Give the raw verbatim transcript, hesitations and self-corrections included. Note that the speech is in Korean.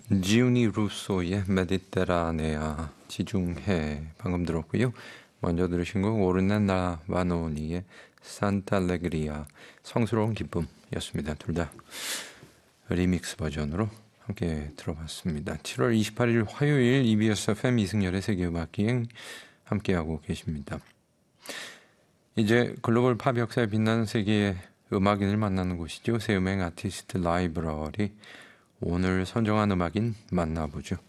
지우니 루소의 메디테라네아 지중해 방금 들었고요. 먼저 들으신 곡 오르네나 바노니의 산타레그리아 성스러운 기쁨이었습니다. 둘 다 리믹스 버전으로 함께 들어봤습니다. 칠월 이십팔일 화요일 이비에스 에프엠 이승열의 세계음악기행 함께하고 계십니다. 이제 글로벌 팝 역사에 빛나는 세계의 음악인을 만나는 곳이죠. 새음행 아티스트 라이브러리. 오늘 선정한 음악인 만나보죠.